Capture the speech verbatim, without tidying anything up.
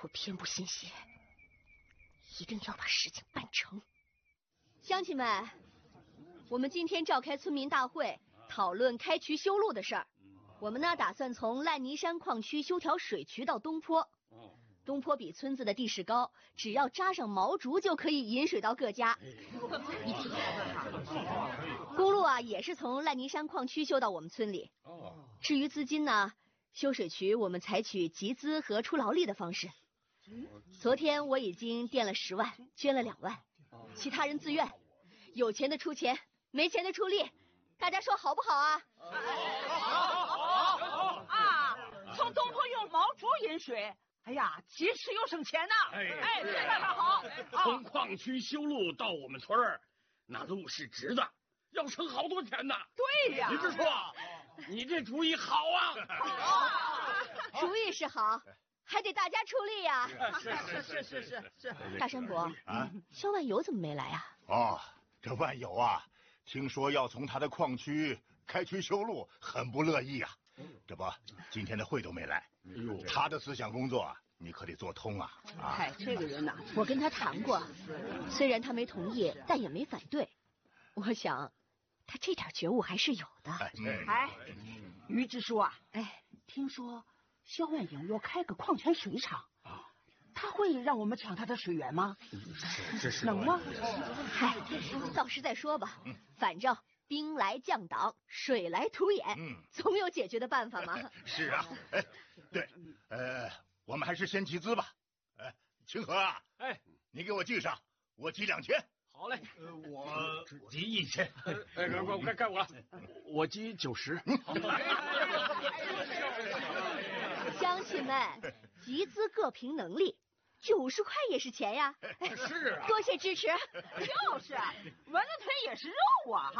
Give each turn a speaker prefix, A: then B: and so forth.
A: 我偏不信邪，一定要把事情办成。
B: 乡亲们，我们今天召开村民大会，讨论开渠修路的事儿。我们呢，打算从烂泥山矿区修条水渠到东坡。东坡比村子的地势高，只要扎上毛竹就可以引水到各家。公路啊，也是从烂泥山矿区修到我们村里。至于资金呢，修水渠我们采取集资和出劳力的方式。昨天我已经垫了十万，捐了两万，其他人自愿，有钱的出钱，没钱的出力，大家说好不好啊？
C: 啊，从东坡用毛竹引水。哎呀，及时又省钱呐！哎，哎，这办法好。
D: 从矿区修路到我们村儿，那路是直的，要省好多钱呢。
C: 对呀，
D: 你这说，你这主意好啊！
C: 好啊，
B: 主意是好，还得大家出力呀。
C: 是是是是是是。
B: 大山伯啊，肖万有怎么没来呀？
E: 哦，这万有啊，听说要从他的矿区开渠修路，很不乐意啊。这不，今天的会都没来。他的思想工作啊，你可得做通啊！啊，
C: 哎，这个人呐，
B: 我跟他谈过，虽然他没同意，但也没反对。我想，他这点觉悟还是有的。
C: 哎，于支书啊，哎，听说肖万有要开个矿泉水厂啊，他会让我们抢他的水源吗？
D: 是是，
C: 能吗？
B: 嗨，到时再说吧。反正。兵来将挡，水来土掩，嗯，总有解决的办法嘛。
E: 是啊，哎，对，呃，我们还是先集资吧。哎，清河啊，哎，你给我记上，我集两千。
D: 好嘞，呃，我集一千。哎，该该该我了，我集九十。
B: 乡亲们，集资各凭能力。九十块也是钱呀！
D: 是啊，
B: 多谢支持。
C: 就是，蚊子腿也是肉啊！